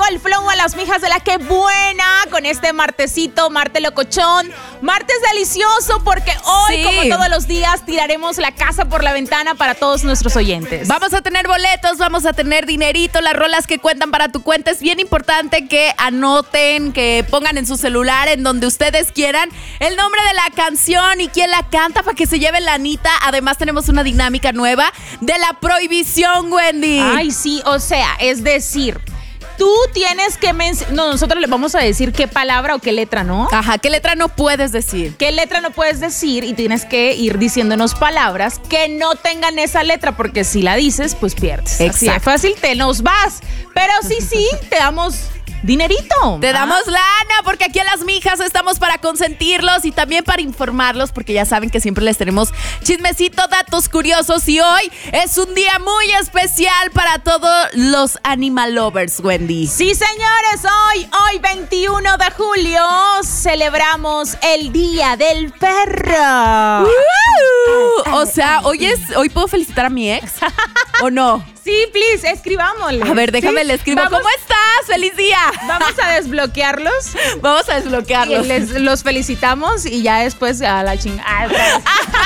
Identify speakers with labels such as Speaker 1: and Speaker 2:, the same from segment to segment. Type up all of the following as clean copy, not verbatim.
Speaker 1: el flow a las mijas de la que buena con este martesito, martes locochón, martes delicioso, porque hoy, como todos los días, tiraremos la casa por la ventana para todos nuestros oyentes.
Speaker 2: Vamos a tener boletos, vamos a tener dinerito, las rolas que cuentan para tu cuenta. Es bien importante que anoten, que pongan en su celular, en donde ustedes quieran, el nombre de la canción y quién la canta para que se lleven la anita. Además, tenemos una dinámica nueva de la prohibición, Wendy.
Speaker 1: Ay, sí, o sea, es decir, tú tienes que nosotros le vamos a decir qué palabra o qué letra, ¿no?
Speaker 2: Ajá, ¿qué letra no puedes decir?
Speaker 1: ¿Qué letra no puedes decir? Y tienes que ir diciéndonos palabras que no tengan esa letra, porque si la dices, pues pierdes.
Speaker 2: Exacto.
Speaker 1: Así de fácil, te nos vas. Pero sí, te damos dinerito.
Speaker 2: Te damos lana, porque aquí a las mijas estamos para consentirlos y también para informarlos, porque ya saben que siempre les tenemos chismecito, datos curiosos, y hoy es un día muy especial para todos los animal lovers, Wendy.
Speaker 1: Sí, señores, hoy 21 de julio celebramos el Día del Perro.
Speaker 2: O sea, hoy puedo felicitar a mi ex, ¿o no?
Speaker 1: Sí, please, escribámosle.
Speaker 2: A ver, déjame, le escribo. ¿Cómo estás? ¡Feliz día!
Speaker 1: Vamos a desbloquearlos.
Speaker 2: Vamos a desbloquearlos.
Speaker 1: Y los felicitamos y ya después a la chingada.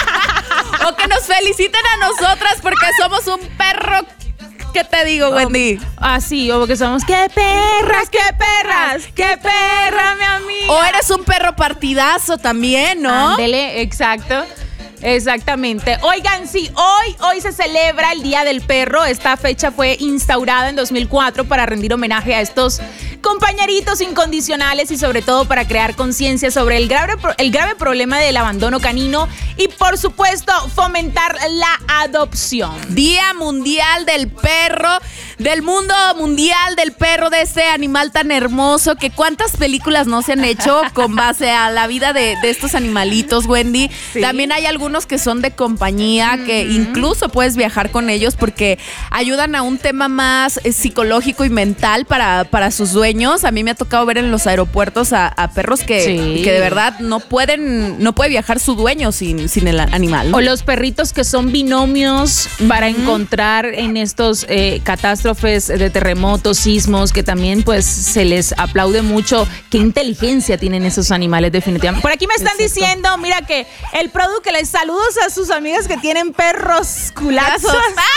Speaker 2: O que nos feliciten a nosotras porque somos un perro. ¿Qué te digo, Wendy?
Speaker 1: Sí, o que somos ¡qué perras, qué perras! ¡Qué perra, mi amiga!
Speaker 2: O eres un perro partidazo también, ¿no?
Speaker 1: Ándele, exacto. Exactamente. Oigan, sí, hoy se celebra el Día del Perro. Esta fecha fue instaurada en 2004 para rendir homenaje a estos compañeritos incondicionales y sobre todo para crear conciencia sobre el grave problema del abandono canino y, por supuesto, fomentar la adopción.
Speaker 2: Día Mundial del Perro, del mundo mundial del perro, de ese animal tan hermoso, que cuántas películas no se han hecho con base a la vida de estos animalitos, Wendy. Sí. También hay algunos que son de compañía, que incluso puedes viajar con ellos porque ayudan a un tema más psicológico y mental para sus dueños. A mí me ha tocado ver en los aeropuertos a perros que de verdad no puede viajar su dueño sin el animal, ¿no?
Speaker 1: O los perritos que son binomios para encontrar en estos catástrofes de terremotos, sismos, que también pues se les aplaude mucho. Qué inteligencia tienen esos animales, definitivamente. Por aquí me están diciendo, mira, que el producto que les saludos a sus amigas que tienen perros culazos.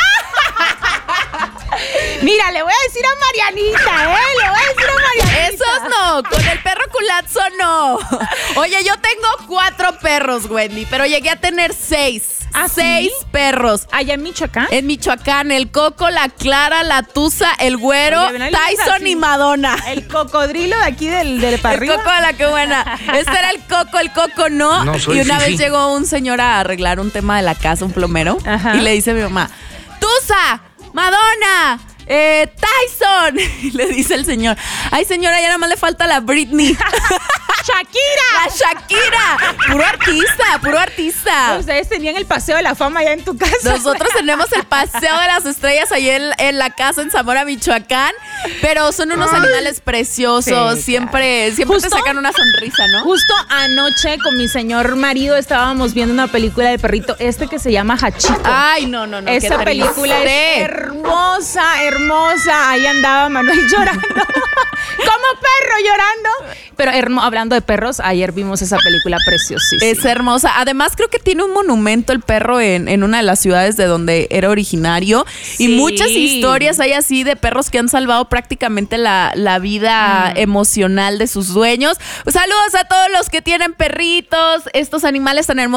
Speaker 1: Mira, le voy a decir a Marianita, le voy a decir a Marianita.
Speaker 2: Esos no, con el perro culazo no. Oye, yo tengo 4 perros, Wendy, pero llegué a tener 6.
Speaker 1: ¿Ah,
Speaker 2: 6 perros.
Speaker 1: ¿Allá en Michoacán?
Speaker 2: En Michoacán, el Coco, la Clara, la Tusa, el Güero, oye, Tyson y Madonna.
Speaker 1: El cocodrilo de aquí del para arriba.
Speaker 2: El Coco de la que buena. Este era el Coco no. Y una vez llegó un señor a arreglar un tema de la casa, un plomero. Ajá. Y le dice a mi mamá, Tusa, Madonna, Tyson. Y le dice el señor, ay señora, ya nada más le falta la Britney.
Speaker 1: ¡Shakira!
Speaker 2: ¡La Shakira! Puro artista.
Speaker 1: Ustedes tenían el Paseo de la Fama allá en tu casa.
Speaker 2: Nosotros tenemos el Paseo de las Estrellas ahí en la casa en Zamora, Michoacán. Pero son unos animales preciosos. Sí, siempre te sacan una sonrisa, ¿no?
Speaker 1: Justo anoche con mi señor marido estábamos viendo una película de perrito, que se llama Hachiko.
Speaker 2: Ay, no.
Speaker 1: Esa película es hermosa. Ahí andaba Manuel llorando. Como perro llorando. Pero hablando de perros, ayer vimos esa película preciosísima.
Speaker 2: Es hermosa. Además, creo que tiene un monumento el perro en una de las ciudades de donde era originario. Sí. Y muchas historias hay así de perros que han salvado prácticamente la vida emocional de sus dueños. Saludos a todos los que tienen perritos, estos animales tan hermosos.